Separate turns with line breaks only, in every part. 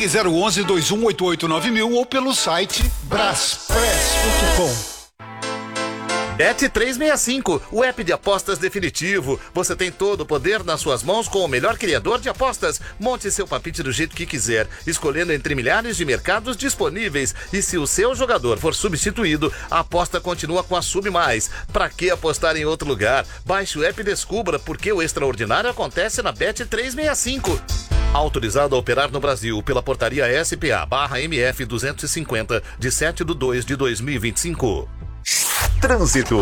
Ligue 011 2188 9000 ou pelo site braspress.com.
Bet365, o app de apostas definitivo. Você tem todo o poder nas suas mãos com o melhor criador de apostas. Monte seu palpite do jeito que quiser, escolhendo entre milhares de mercados disponíveis. E se o seu jogador for substituído, a aposta continua com a Sub+. Pra que apostar em outro lugar? Baixe o app e descubra porque o extraordinário acontece na Bet365. Autorizado a operar no Brasil pela portaria SPA/MF 250 de 7/2/2025.
Trânsito.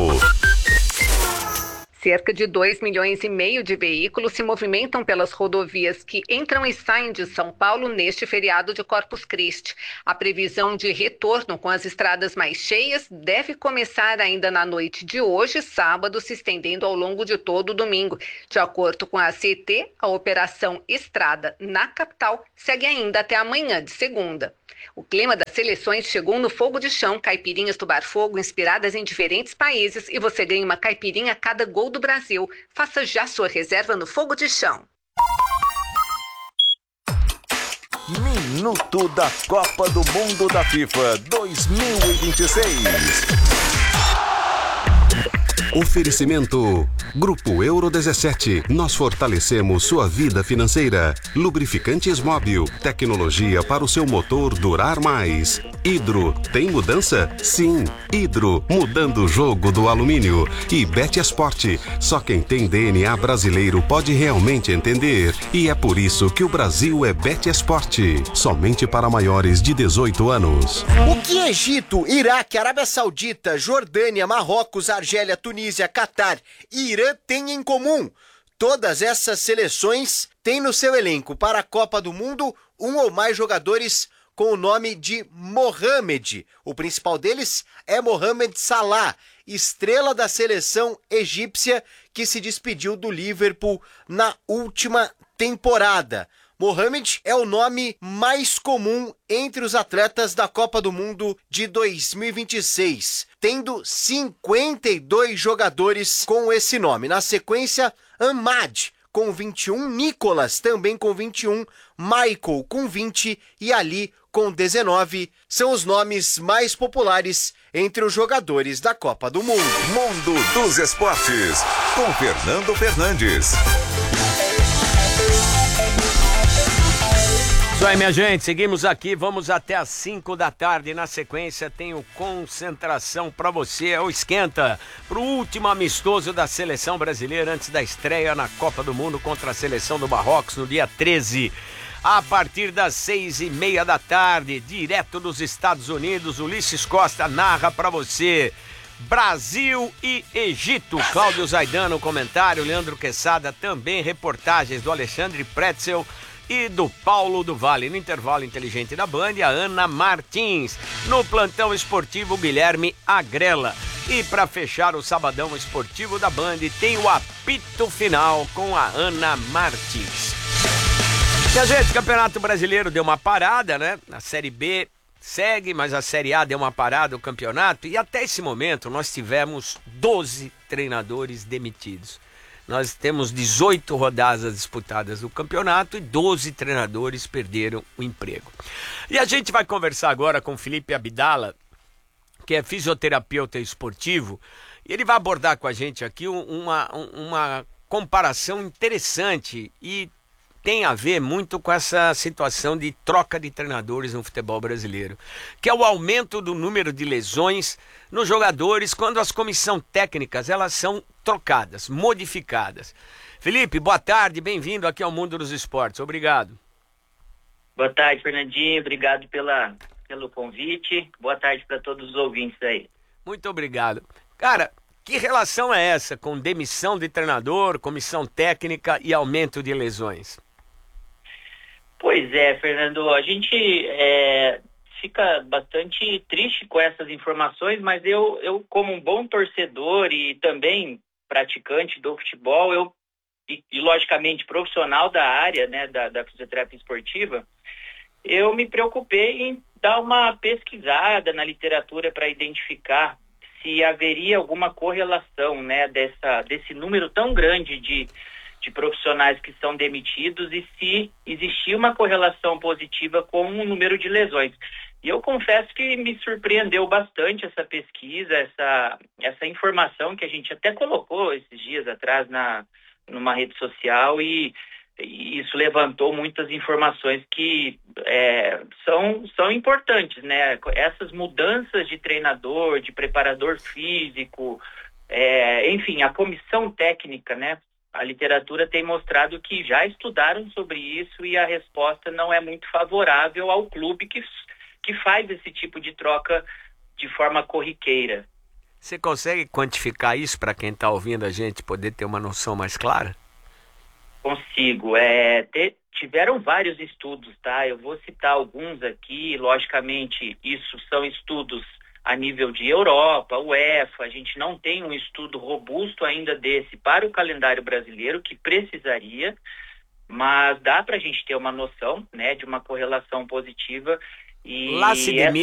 Cerca de 2,5 milhões de veículos se movimentam pelas rodovias que entram e saem de São Paulo neste feriado de Corpus Christi. A previsão de retorno com as estradas mais cheias deve começar ainda na noite de hoje, sábado, se estendendo ao longo de todo o domingo. De acordo com a CET, a operação Estrada na capital segue ainda até amanhã de segunda. O clima das seleções chegou no Fogo de Chão, caipirinhas do Bar Fogo inspiradas em diferentes países e você ganha uma caipirinha a cada gol do Brasil. Faça já sua reserva no Fogo de Chão.
Minuto da Copa do Mundo da FIFA 2026.
Oferecimento Grupo Euro 17. Nós fortalecemos sua vida financeira. Lubrificantes Móbil. Tecnologia para o seu motor durar mais. Hidro. Tem mudança? Sim. Hidro. Mudando o jogo do alumínio. E Bet Esporte. Só quem tem DNA brasileiro pode realmente entender. E é por isso que o Brasil é Bet Esporte. Somente para maiores de 18 anos.
O que Egito, Iraque, Arábia Saudita, Jordânia, Marrocos, Argélia, Tunísia, Catar e Irã têm em comum? Todas essas seleções têm no seu elenco para a Copa do Mundo um ou mais jogadores com o nome de Mohamed. O principal deles é Mohamed Salah, estrela da seleção egípcia que se despediu do Liverpool na última temporada. Mohamed é o nome mais comum entre os atletas da Copa do Mundo de 2026, tendo 52 jogadores com esse nome. Na sequência, Ahmad com 21, Nicolas também com 21, Michael com 20 e Ali com 19 são os nomes mais populares entre os jogadores da Copa do Mundo.
Mundo dos Esportes, com Fernando Fernandes.
Isso aí, minha gente, seguimos aqui, vamos até às 5 da tarde. Na sequência, tenho concentração para você, é o esquenta, pro último amistoso da seleção brasileira antes da estreia na Copa do Mundo contra a seleção do Marrocos no dia 13. A partir das 6:30 da tarde, direto dos Estados Unidos, Ulisses Costa narra para você Brasil e Egito. Cláudio Zaidan no comentário, Leandro Quesada também, reportagens do Alexandre Pretzel e do Paulo do Vale. No intervalo inteligente da Band, a Ana Martins. No plantão esportivo, Guilherme Agrela. E para fechar o sabadão esportivo da Band, tem o apito final com a Ana Martins. E a gente, o Campeonato Brasileiro deu uma parada, né? A Série B segue, mas a Série A deu uma parada, o campeonato. E até esse momento nós tivemos 12 treinadores demitidos. Nós temos 18 rodadas disputadas do campeonato e 12 treinadores perderam o emprego. E a gente vai conversar agora com Felipe Abdala, que é fisioterapeuta esportivo, e ele vai abordar com a gente aqui uma comparação interessante e tem a ver muito com essa situação de troca de treinadores no futebol brasileiro, que é o aumento do número de lesões nos jogadores quando as comissões técnicas elas são trocadas, modificadas. Felipe, boa tarde, bem-vindo aqui ao Mundo dos Esportes, obrigado.
Boa tarde, Fernandinho, obrigado pelo convite, boa tarde para todos os ouvintes aí.
Muito obrigado. Cara, que relação é essa com demissão de treinador, comissão técnica e aumento de lesões?
Pois é, Fernando, a gente fica bastante triste com essas informações, mas eu como um bom torcedor e também praticante do futebol, e logicamente profissional da área, né, da fisioterapia esportiva, eu me preocupei em dar uma pesquisada na literatura para identificar se haveria alguma correlação, né, desse número tão grande de de profissionais que são demitidos e se existia uma correlação positiva com o número de lesões. E eu confesso que me surpreendeu bastante essa pesquisa, essa informação que a gente até colocou esses dias atrás numa rede social e isso levantou muitas informações que são importantes, né? Essas mudanças de treinador, de preparador físico, enfim, a comissão técnica, né? A literatura tem mostrado que já estudaram sobre isso e a resposta não é muito favorável ao clube que faz esse tipo de troca de forma corriqueira.
Você consegue quantificar isso para quem está ouvindo a gente poder ter uma noção mais clara?
Consigo. Tiveram vários estudos, tá? Eu vou citar alguns aqui. Logicamente, isso são estudos a nível de Europa, UEFA. A gente não tem um estudo robusto ainda desse para o calendário brasileiro, que precisaria, mas dá para a gente ter uma noção, né, de uma correlação positiva.
Lá se